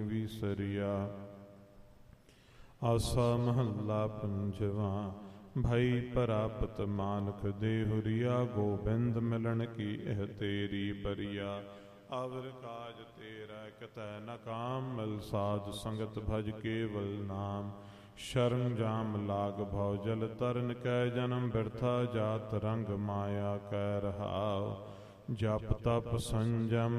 ਵਿਸਰਿਆ। ਆਸਾ ਮਹੱਲਾ ਪੰਜਵਾ। ਭਈ ਪ੍ਰਾਪਤ ਮਾਨਕ ਦੇਹੁਰੀਆ, ਗੋਬਿੰਦ ਮਿਲਣ ਕੀ ਇਹ ਤੇਰੀ ਬਰੀਆ। ਅਵਰ ਕਾਜ ਤੇਰਾ ਕਿਤੈ ਨ ਕਾਮ, ਮਿਲ ਸਾਧ ਸੰਗਤ ਭਜ ਕੇਵਲ ਨਾਮ। ਸ਼ਰਨ ਜਾਮ ਲਾਗ ਭਉ ਜਲ ਤਰਨ ਕੈ, ਜਨਮ ਬਿਰਥਾ ਜਾਤ ਰੰਗ ਮਾਇਆ ਕੈ ਰਹਾਉ। ਜਪ ਤਪ ਸੰਜਮ